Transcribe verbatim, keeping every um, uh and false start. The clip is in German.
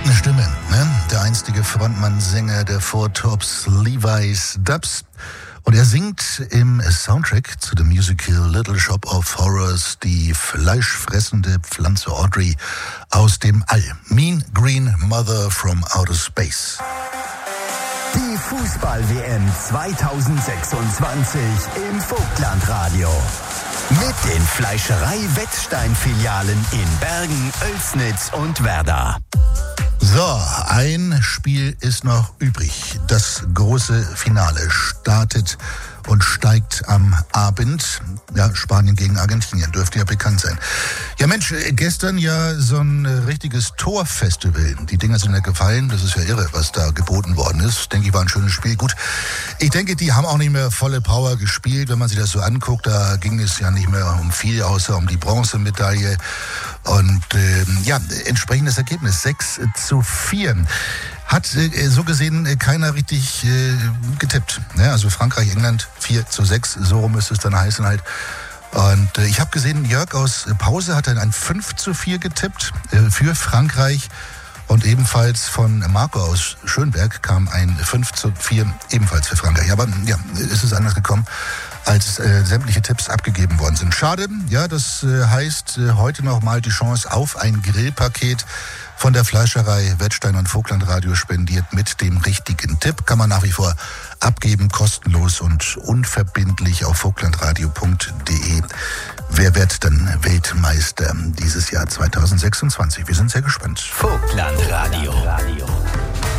Hat eine Stimme, ne? Der einstige Frontmann-Sänger der Four Tops, Levi's Dubs. Und er singt im Soundtrack zu dem Musical Little Shop of Horrors die fleischfressende Pflanze Audrey aus dem All. Mean Green Mother from Outer Space. Die Fußball-W M zweitausendsechsundzwanzig im Vogtlandradio. Mit den Fleischerei-Wettstein-Filialen in Bergen, Oelsnitz und Werder. So, ein Spiel ist noch übrig. Das große Finale startet und steigt am Abend. Ja, Spanien gegen Argentinien, dürfte ja bekannt sein. Ja Mensch, gestern ja so ein richtiges Torfestival. Die Dinger sind ja gefallen, das ist ja irre, was da geboten worden ist. Denke ich, war ein schönes Spiel. Gut, ich denke, die haben auch nicht mehr volle Power gespielt, wenn man sich das so anguckt. Da ging es ja nicht mehr um viel, außer um die Bronzemedaille. Und äh, ja, entsprechendes Ergebnis, sechs zu vier. Hat äh, so gesehen äh, keiner richtig äh, getippt. Ja, also Frankreich, England vier zu sechs, so rum müsste es dann heißen halt. Und äh, ich habe gesehen, Jörg aus Pause hat dann ein fünf zu vier getippt äh, für Frankreich. Und ebenfalls von Marco aus Schönberg kam ein fünf zu vier ebenfalls für Frankreich. Aber ja, ist es anders gekommen, als äh, sämtliche Tipps abgegeben worden sind. Schade, ja, das äh, heißt äh, heute nochmal die Chance auf ein Grillpaket von der Fleischerei Wettstein und Vogtlandradio spendiert mit dem richtigen Tipp. Kann man nach wie vor abgeben, kostenlos und unverbindlich auf vogtlandradio punkt de. Wer wird dann Weltmeister dieses Jahr zweitausendsechsundzwanzig? Wir sind sehr gespannt. Vogtlandradio.